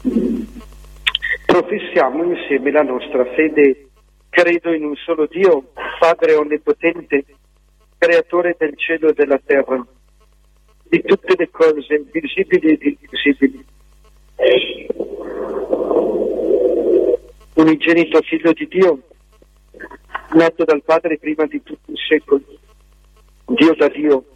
Professiamo insieme la nostra fede. Credo in un solo Dio, Padre Onnipotente, Creatore del cielo e della terra, di tutte le cose visibili ed invisibili. Unigenito Figlio di Dio, nato dal Padre prima di tutti i secoli, Dio da Dio,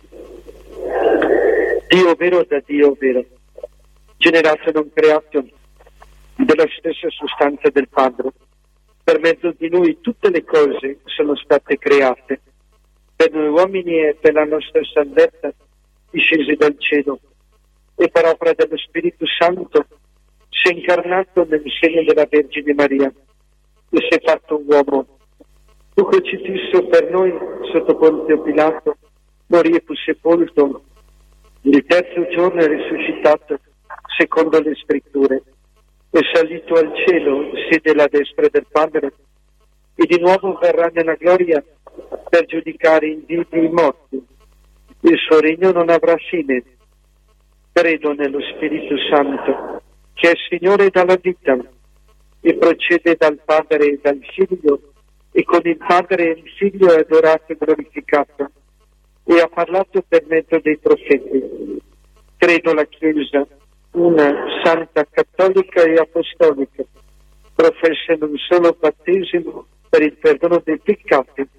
Dio vero da Dio vero, generato non creato, della stessa sostanza del Padre. Per mezzo di Lui tutte le cose sono state create, per noi uomini e per la nostra salvezza, discesi dal cielo, e per opera dello Spirito Santo si è incarnato nel seno della Vergine Maria e si è fatto uomo. Fu crocifisso per noi sotto Pontio Pilato, morì e fu sepolto. Il terzo giorno è risuscitato secondo le Scritture. È salito al cielo, siede alla destra del Padre, e di nuovo verrà nella gloria per giudicare i vivi e i morti. Il suo regno non avrà fine. Credo nello Spirito Santo, che è Signore dalla vita, e procede dal Padre e dal Figlio, e con il Padre e il Figlio è adorato e glorificato, e ha parlato per mezzo dei profeti. Credo la Chiesa, una santa, cattolica e apostolica, professa in un solo battesimo per il perdono dei peccati.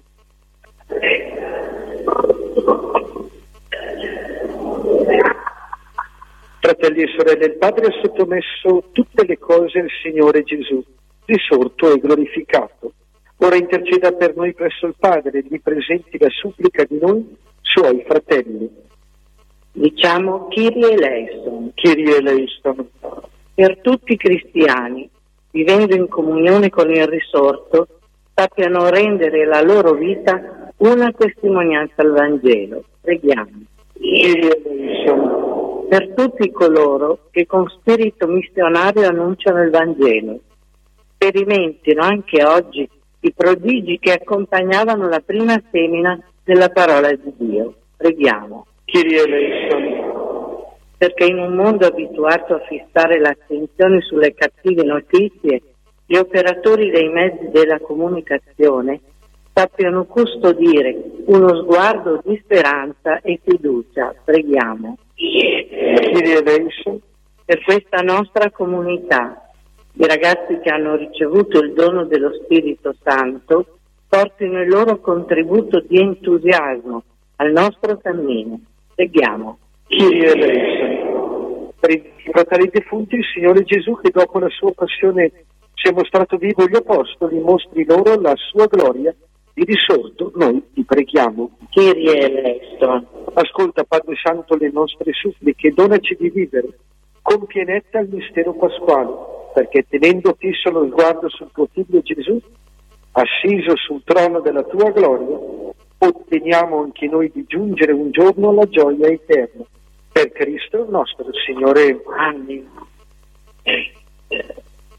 Fratelli e sorelle, il Padre ha sottomesso tutte le cose al Signore Gesù, risorto e glorificato. Ora interceda per noi presso il Padre e gli presenti la supplica di noi, suoi fratelli. Diciamo Kyrie eleison. Kyrie eleison. Per tutti i cristiani, vivendo in comunione con il risorto, sappiano rendere la loro vita una testimonianza al Vangelo. Preghiamo. Kyrie eleison. Per tutti coloro che con spirito missionario annunciano il Vangelo, sperimentino anche oggi i prodigi che accompagnavano la prima semina della parola di Dio. Preghiamo. Kyrie eleison. Perché in un mondo abituato a fissare l'attenzione sulle cattive notizie, gli operatori dei mezzi della comunicazione sappiano custodire uno sguardo di speranza e fiducia. Preghiamo. Kyrie eleison. Per questa nostra comunità, i ragazzi che hanno ricevuto il dono dello Spirito Santo portino il loro contributo di entusiasmo al nostro cammino. Preghiamo. Kyrie eleison. Per i fratelli defunti, il Signore Gesù, che dopo la sua passione si è mostrato vivo agli Apostoli, mostri loro la sua gloria di risorto. Noi ti preghiamo. Kyrie eleison. Ascolta, Padre Santo, le nostre suppliche, donaci di vivere con pienezza il mistero pasquale, perché tenendo fisso lo sguardo sul tuo Figlio Gesù, assiso sul trono della tua gloria, otteniamo anche noi di giungere un giorno alla gioia eterna. Per Cristo nostro Signore. Amen.